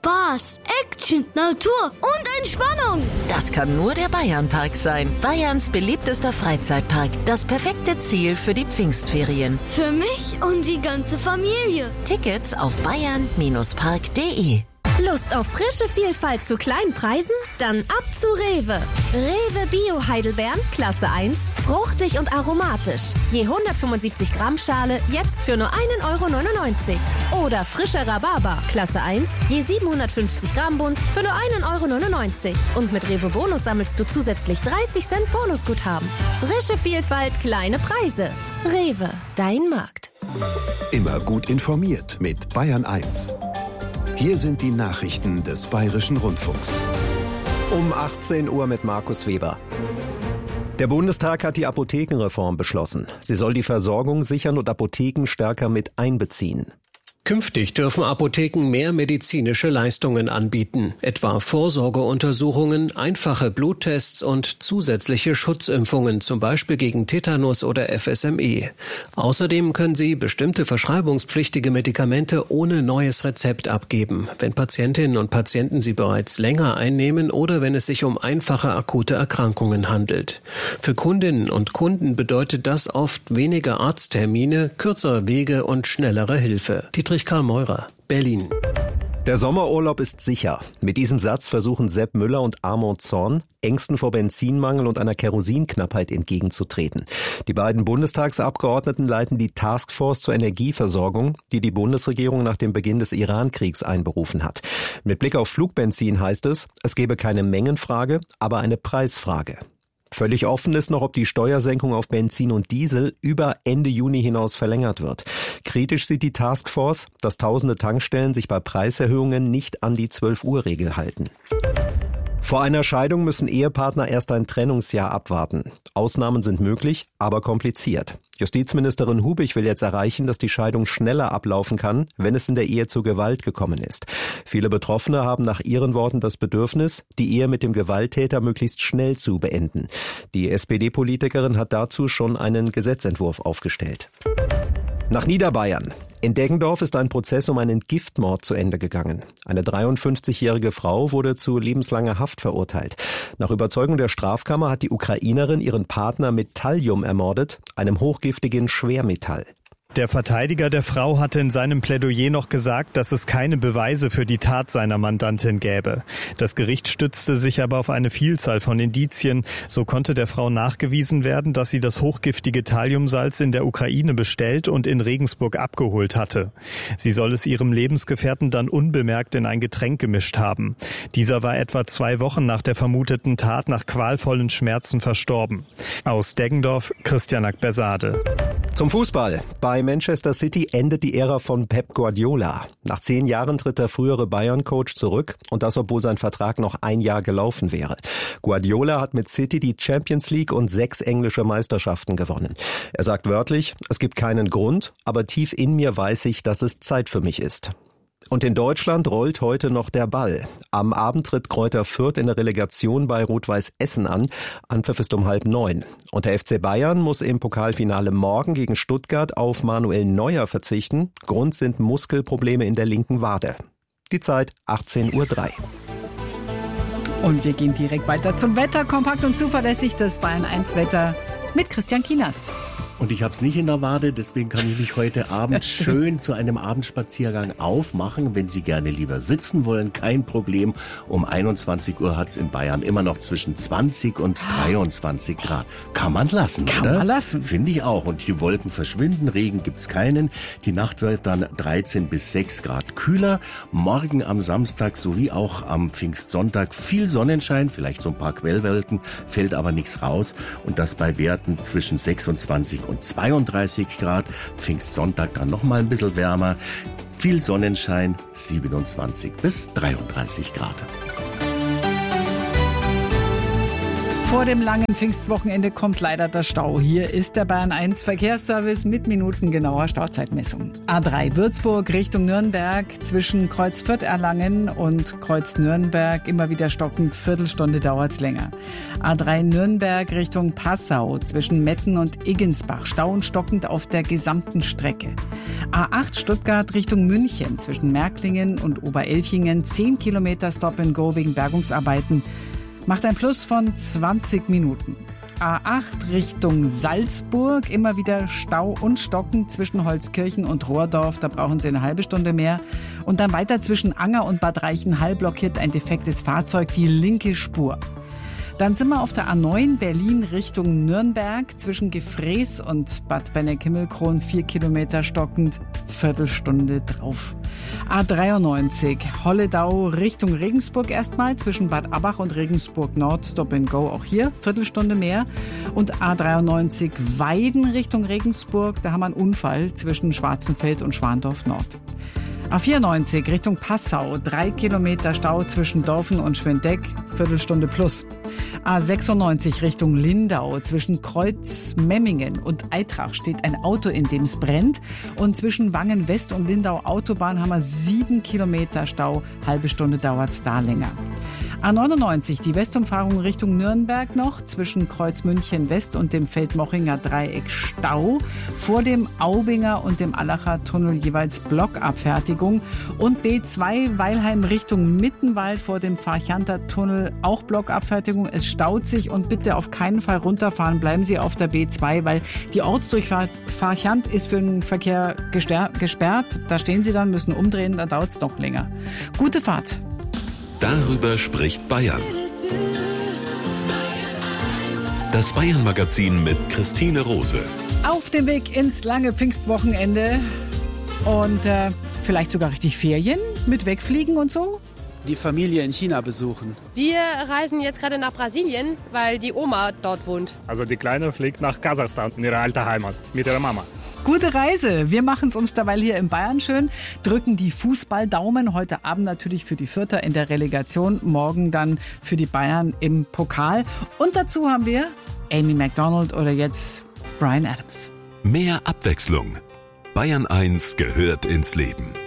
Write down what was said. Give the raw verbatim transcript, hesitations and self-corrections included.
Spaß, Action, Natur und Entspannung. Das kann nur der Bayernpark sein. Bayerns beliebtester Freizeitpark. Das perfekte Ziel für die Pfingstferien. Für mich und die ganze Familie. Tickets auf bayern Bindestrich park punkt de. Lust auf frische Vielfalt zu kleinen Preisen? Dann ab zu Rewe. Rewe Bio Heidelbeeren, Klasse eins, fruchtig und aromatisch. Je hundertfünfundsiebzig Gramm Schale, jetzt für nur einen Euro neunundneunzig. Oder frischer Rhabarber, Klasse eins, je siebenhundertfünfzig Gramm Bund, für nur einen Euro neunundneunzig. Und mit Rewe Bonus sammelst du zusätzlich dreißig Cent Bonusguthaben. Frische Vielfalt, kleine Preise. Rewe, dein Markt. Immer gut informiert mit Bayern eins. Hier sind die Nachrichten des Bayerischen Rundfunks. Um achtzehn Uhr mit Markus Weber. Der Bundestag hat die Apothekenreform beschlossen. Sie soll die Versorgung sichern und Apotheken stärker mit einbeziehen. Künftig dürfen Apotheken mehr medizinische Leistungen anbieten, etwa Vorsorgeuntersuchungen, einfache Bluttests und zusätzliche Schutzimpfungen, zum Beispiel gegen Tetanus oder F S M E. Außerdem können sie bestimmte verschreibungspflichtige Medikamente ohne neues Rezept abgeben, wenn Patientinnen und Patienten sie bereits länger einnehmen oder wenn es sich um einfache akute Erkrankungen handelt. Für Kundinnen und Kunden bedeutet das oft weniger Arzttermine, kürzere Wege und schnellere Hilfe. Die Karl Meurer, Berlin. Der Sommerurlaub ist sicher. Mit diesem Satz versuchen Sepp Müller und Armand Zorn, Ängsten vor Benzinmangel und einer Kerosinknappheit entgegenzutreten. Die beiden Bundestagsabgeordneten leiten die Taskforce zur Energieversorgung, die die Bundesregierung nach dem Beginn des Iran-Kriegs einberufen hat. Mit Blick auf Flugbenzin heißt es, es gebe keine Mengenfrage, aber eine Preisfrage. Völlig offen ist noch, ob die Steuersenkung auf Benzin und Diesel über Ende Juni hinaus verlängert wird. Kritisch sieht die Taskforce, dass tausende Tankstellen sich bei Preiserhöhungen nicht an die zwölf-Uhr-Regel halten. Vor einer Scheidung müssen Ehepartner erst ein Trennungsjahr abwarten. Ausnahmen sind möglich, aber kompliziert. Justizministerin Hubich will jetzt erreichen, dass die Scheidung schneller ablaufen kann, wenn es in der Ehe zu Gewalt gekommen ist. Viele Betroffene haben nach ihren Worten das Bedürfnis, die Ehe mit dem Gewalttäter möglichst schnell zu beenden. Die S P D-Politikerin hat dazu schon einen Gesetzentwurf aufgestellt. Nach Niederbayern. In Deggendorf ist ein Prozess um einen Giftmord zu Ende gegangen. Eine dreiundfünfzigjährige Frau wurde zu lebenslanger Haft verurteilt. Nach Überzeugung der Strafkammer hat die Ukrainerin ihren Partner mit Thallium ermordet, einem hochgiftigen Schwermetall. Der Verteidiger der Frau hatte in seinem Plädoyer noch gesagt, dass es keine Beweise für die Tat seiner Mandantin gäbe. Das Gericht stützte sich aber auf eine Vielzahl von Indizien. So konnte der Frau nachgewiesen werden, dass sie das hochgiftige Thalliumsalz in der Ukraine bestellt und in Regensburg abgeholt hatte. Sie soll es ihrem Lebensgefährten dann unbemerkt in ein Getränk gemischt haben. Dieser war etwa zwei Wochen nach der vermuteten Tat nach qualvollen Schmerzen verstorben. Aus Deggendorf, Christian Akbersade. Zum Fußball. Bei Manchester City endet die Ära von Pep Guardiola. Nach zehn Jahren tritt der frühere Bayern-Coach zurück und das, obwohl sein Vertrag noch ein Jahr gelaufen wäre. Guardiola hat mit City die Champions League und sechs englische Meisterschaften gewonnen. Er sagt wörtlich, es gibt keinen Grund, aber tief in mir weiß ich, dass es Zeit für mich ist. Und in Deutschland rollt heute noch der Ball. Am Abend tritt Greuther Fürth in der Relegation bei Rot-Weiß Essen an. Anpfiff ist um halb neun. Und der F C Bayern muss im Pokalfinale morgen gegen Stuttgart auf Manuel Neuer verzichten. Grund sind Muskelprobleme in der linken Wade. Die Zeit achtzehn Uhr drei. Und wir gehen direkt weiter zum Wetter. Kompakt und zuverlässig das Bayern eins Wetter mit Christian Kienast. Und ich habe es nicht in der Wade, deswegen kann ich mich heute Abend schön zu einem Abendspaziergang aufmachen. Wenn Sie gerne lieber sitzen wollen, kein Problem. Um einundzwanzig Uhr hat es in Bayern immer noch zwischen zwanzig und dreiundzwanzig Grad. Kann man lassen, Kann oder? man lassen. Finde ich auch. Und die Wolken verschwinden, Regen gibt's keinen. Die Nacht wird dann dreizehn bis sechs Grad kühler. Morgen am Samstag sowie auch am Pfingstsonntag viel Sonnenschein, vielleicht so ein paar Quellwolken, fällt aber nichts raus. Und das bei Werten zwischen sechsundzwanzig und zweiunddreißig Grad. Pfingstsonntag dann noch mal ein bisschen wärmer. Viel Sonnenschein, siebenundzwanzig bis dreiunddreißig Grad. Vor dem langen Pfingstwochenende kommt leider der Stau. Hier ist der Bayern eins Verkehrsservice mit minutengenauer Stauzeitmessung. A drei Würzburg Richtung Nürnberg zwischen Kreuz Fürth-Erlangen und Kreuz Nürnberg immer wieder stockend, Viertelstunde dauert's länger. A drei Nürnberg Richtung Passau zwischen Metten und Iggensbach, Stau und stockend auf der gesamten Strecke. A acht Stuttgart Richtung München zwischen Märklingen und Oberelchingen, zehn Kilometer Stop and Go wegen Bergungsarbeiten. Macht ein Plus von zwanzig Minuten. A acht Richtung Salzburg, immer wieder Stau und Stocken zwischen Holzkirchen und Rohrdorf, da brauchen Sie eine halbe Stunde mehr. Und dann weiter zwischen Anger und Bad Reichenhall blockiert ein defektes Fahrzeug die linke Spur. Dann sind wir auf der A neun Berlin Richtung Nürnberg zwischen Gefrees und Bad Benneck-Himmelkron, vier Kilometer stockend, Viertelstunde drauf. A dreiundneunzig Holledau Richtung Regensburg erstmal zwischen Bad Abbach und Regensburg Nord, Stop and Go auch hier, Viertelstunde mehr. Und A dreiundneunzig Weiden Richtung Regensburg, da haben wir einen Unfall zwischen Schwarzenfeld und Schwandorf Nord. A vierundneunzig Richtung Passau, drei Kilometer Stau zwischen Dorfen und Schwendeck, Viertelstunde plus. A sechsundneunzig Richtung Lindau, zwischen Kreuz Memmingen und Eitrach steht ein Auto, in dem es brennt. Und zwischen Wangen West und Lindau Autobahn haben wir sieben Kilometer Stau, halbe Stunde dauert's da länger. A neunundneunzig, die Westumfahrung Richtung Nürnberg noch, zwischen Kreuz München West und dem Feldmochinger Dreieck Stau, vor dem Aubinger und dem Allacher Tunnel jeweils Blockabfertigung und B zwei Weilheim Richtung Mittenwald vor dem Farchanter Tunnel auch Blockabfertigung. Es staut sich und bitte auf keinen Fall runterfahren, bleiben Sie auf der B zwei, weil die Ortsdurchfahrt Farchant ist für den Verkehr gesperrt. Da stehen Sie dann, müssen umdrehen, da dauert es noch länger. Gute Fahrt. Darüber spricht Bayern. Das Bayern-Magazin mit Christine Rose. Auf dem Weg ins lange Pfingstwochenende und äh, vielleicht sogar richtig Ferien mit Wegfliegen und so. Die Familie in China besuchen. Wir reisen jetzt gerade nach Brasilien, weil die Oma dort wohnt. Also die Kleine fliegt nach Kasachstan, in ihre alte Heimat, mit ihrer Mama. Gute Reise. Wir machen es uns derweil hier in Bayern schön, drücken die Fußballdaumen. Heute Abend natürlich für die Vierter in der Relegation, morgen dann für die Bayern im Pokal. Und dazu haben wir Amy Macdonald oder jetzt Bryan Adams. Mehr Abwechslung. Bayern eins gehört ins Leben.